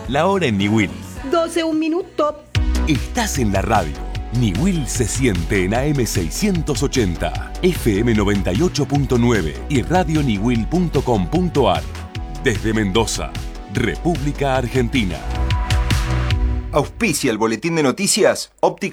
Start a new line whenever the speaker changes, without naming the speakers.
La hora en Niwil.
12 un minuto.
Estás en la radio. Niwil se siente en AM 680, FM 98.9 y radioniwil.com.ar. Desde Mendoza, República Argentina.
Auspicia el boletín de noticias Óptica